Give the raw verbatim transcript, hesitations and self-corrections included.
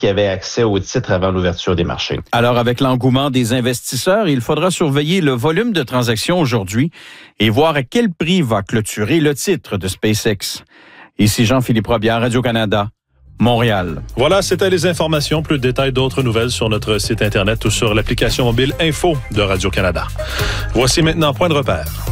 qui avaient accès au titre avant l'ouverture des marchés. Alors, avec l'engouement des investisseurs, il faudra surveiller le volume de transactions aujourd'hui et voir à quel prix va clôturer le titre de SpaceX. Ici Jean-Philippe Robillard, Radio-Canada, Montréal. Voilà, c'était les informations. Plus de détails, d'autres nouvelles sur notre site Internet ou sur l'application mobile Info de Radio-Canada. Voici maintenant Point de repère.